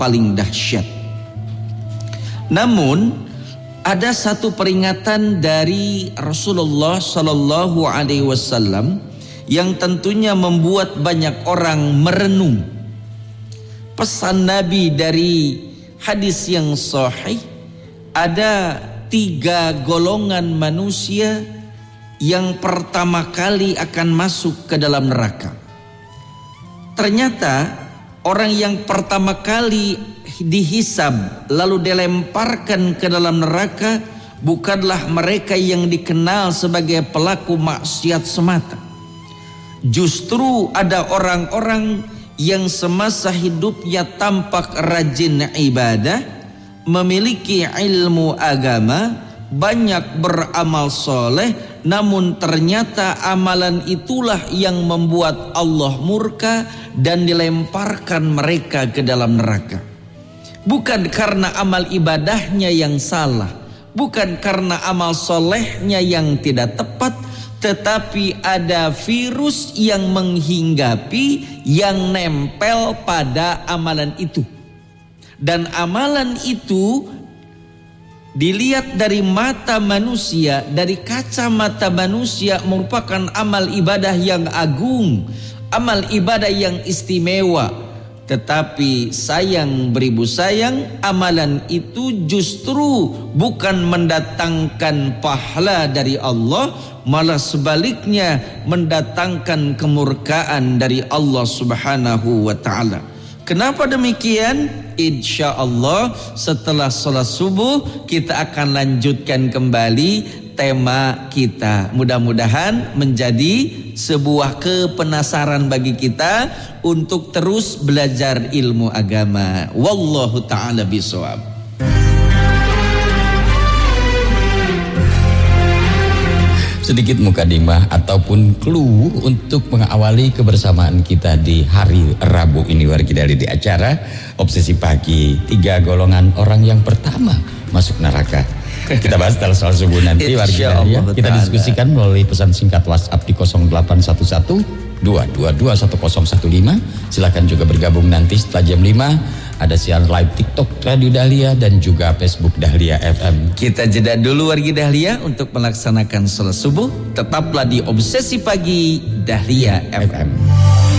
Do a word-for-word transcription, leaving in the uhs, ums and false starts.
paling dahsyat. Namun ada satu peringatan dari Rasulullah Sallallahu Alaihi Wasallam yang tentunya membuat banyak orang merenung. Pesan Nabi dari hadis yang sahih, ada tiga golongan manusia yang pertama kali akan masuk ke dalam neraka. Ternyata orang yang pertama kali dihisab lalu dilemparkan ke dalam neraka bukanlah mereka yang dikenal sebagai pelaku maksiat semata. Justru ada orang-orang yang semasa hidupnya tampak rajin ibadah, memiliki ilmu agama, banyak beramal soleh, namun ternyata amalan itulah yang membuat Allah murka dan dilemparkan mereka ke dalam neraka. Bukan karena amal ibadahnya yang salah, bukan karena amal solehnya yang tidak tepat, tetapi ada virus yang menghinggapi, yang nempel pada amalan itu. Dan amalan itu dilihat dari mata manusia, dari kacamata manusia, merupakan amal ibadah yang agung, amal ibadah yang istimewa. Tetapi sayang beribu sayang, amalan itu justru bukan mendatangkan pahala dari Allah, malah sebaliknya mendatangkan kemurkaan dari Allah Subhanahu wa ta'ala. Kenapa demikian? Insya Allah setelah sholat subuh kita akan lanjutkan kembali tema kita. Mudah-mudahan menjadi sebuah kepenasaran bagi kita untuk terus belajar ilmu agama. Wallahu ta'ala bishawab. Sedikit mukadimah ataupun clue untuk mengawali kebersamaan kita di hari Rabu ini, wargi dari di acara Obsesi Pagi. Tiga golongan orang yang pertama masuk neraka. Kita bahas dalam soal subuh nanti, wargi dari ya. Kita diskusikan melalui pesan singkat WhatsApp di nol delapan satu satu dua dua dua satu nol satu lima. Silakan juga bergabung nanti setelah jam lima. Ada siaran live TikTok Radio Dahlia dan juga Facebook Dahlia F M. Kita jeda dulu wargi Dahlia untuk melaksanakan sholat subuh. Tetaplah di Obsesi Pagi Dahlia F M.